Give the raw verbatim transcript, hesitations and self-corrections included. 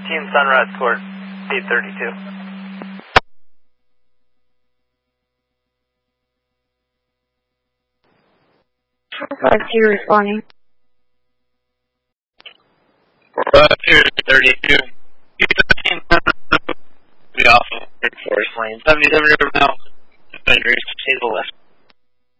fourteen Sunrise Court, eight thirty-two. five two responding. four five two, thirty-two. Be off of Forest Lane, seventy-seven River Mount.